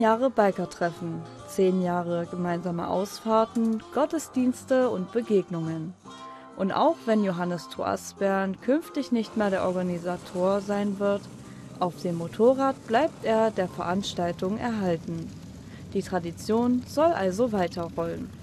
Jahre Bikertreffen, 10 Jahre gemeinsame Ausfahrten, Gottesdienste und Begegnungen. Und auch wenn Johannes Toasbern künftig nicht mehr der Organisator sein wird, auf dem Motorrad bleibt er der Veranstaltung erhalten. Die Tradition soll also weiterrollen.